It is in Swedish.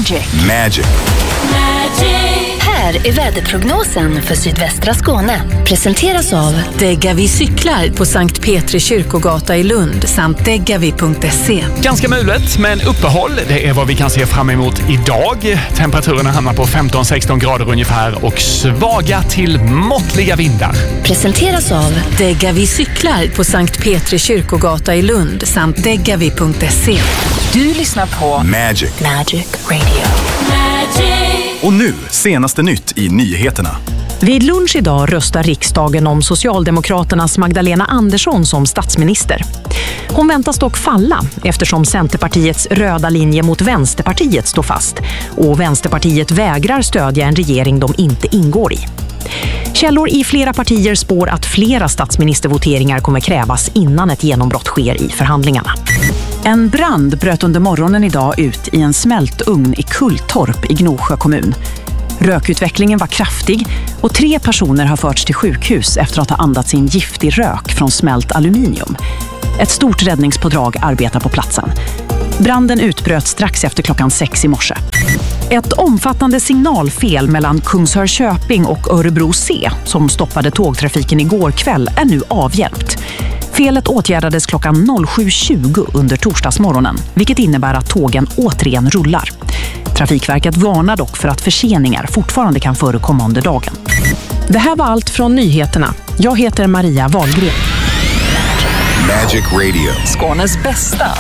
Magic. Här är väderprognosen för sydvästra Skåne. Presenteras av Degavi cyklar på Sankt Petri kyrkogata i Lund samt degavi.se. Ganska mulet, men uppehåll. Det är vad vi kan se fram emot idag. Temperaturerna hamnar på 15-16 grader ungefär och svaga till måttliga vindar. Presenteras av Degavi cyklar på Sankt Petri kyrkogata i Lund samt degavi.se. Du lyssnar på Magic. Magic Radio. Och nu, senaste nytt i nyheterna. Vid lunch idag röstar riksdagen om Socialdemokraternas Magdalena Andersson som statsminister. Hon väntas dock falla eftersom Centerpartiets röda linje mot Vänsterpartiet står fast och Vänsterpartiet vägrar stödja en regering de inte ingår i. Källor i flera partier spår att flera statsministervoteringar kommer krävas innan ett genombrott sker i förhandlingarna. En brand bröt under morgonen idag ut i en smältugn i Kulltorp i Gnosjö kommun. Rökutvecklingen var kraftig och 3 personer har förts till sjukhus efter att ha andats in giftig rök från smält aluminium. Ett stort räddningspådrag arbetar på platsen. Branden utbröt strax efter klockan 6 i morse. Ett omfattande signalfel mellan Kungshör-Köping och Örebro C som stoppade tågtrafiken igår kväll är nu avhjälpt. Felet åtgärdades klockan 07.20 under torsdagsmorgonen, vilket innebär att tågen återigen rullar. Trafikverket varnar dock för att förseningar fortfarande kan förekomma under dagen. Det här var allt från nyheterna. Jag heter Maria Wahlgren. Magic Radio. Skånes bästa